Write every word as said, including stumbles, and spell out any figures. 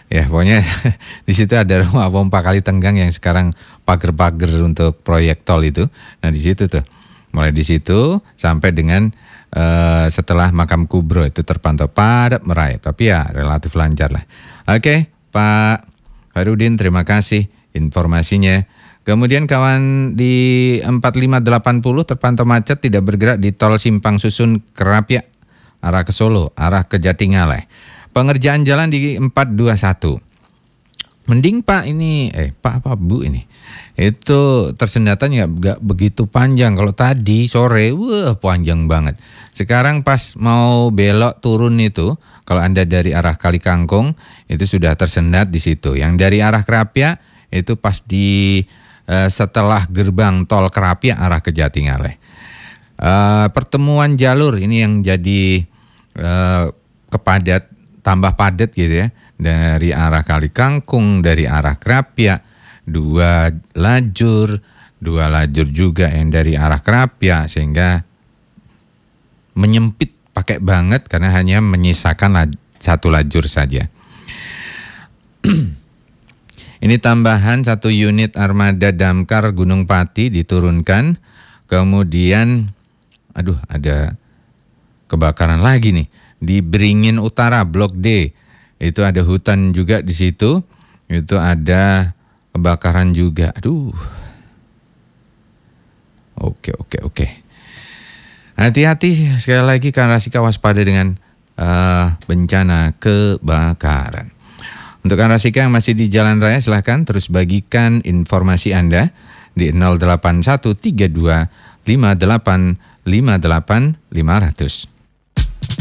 Ya pokoknya di situ ada rumah pompa kali tenggang yang sekarang pagar-pagar untuk proyek tol itu. Nah di situ tuh, mulai di situ sampai dengan uh, setelah makam Kubro itu terpantau padat merayap, tapi ya relatif lancar lah. Oke, Pak Harudin, terima kasih informasinya. Kemudian kawan di empat lima delapan nol terpantau macet tidak bergerak di tol Simpang Susun Kerapia arah ke Solo, arah ke Jatingaleh. Pengerjaan jalan di empat dua satu. Mending Pak ini, eh Pak apa Bu ini, itu tersendatnya nggak begitu panjang. Kalau tadi sore, wah panjang banget. Sekarang pas mau belok turun itu, kalau Anda dari arah Kali Kangkung, itu sudah tersendat di situ. Yang dari arah Kerapia, itu pas di eh, setelah gerbang tol Kerapia arah ke Jatingaleh. Eh, pertemuan jalur ini yang jadi eh, kepadat, tambah padat gitu ya, dari arah Kali Kangkung, dari arah Kerapia, dua lajur, dua lajur juga yang dari arah Kerapia, sehingga menyempit pakai banget karena hanya menyisakan laj- satu lajur saja. Ini tambahan satu unit armada damkar Gunung Pati diturunkan, kemudian, aduh ada kebakaran lagi nih. Di Beringin Utara Blok D itu ada hutan juga di situ, itu ada kebakaran juga. Aduh, oke oke oke. Hati-hati sekali lagi karena Rasika waspada dengan uh, bencana kebakaran. Untuk Kang Rasika yang masih di jalan raya, silahkan terus bagikan informasi Anda di nol delapan satu tiga dua lima delapan lima delapan lima nol nol.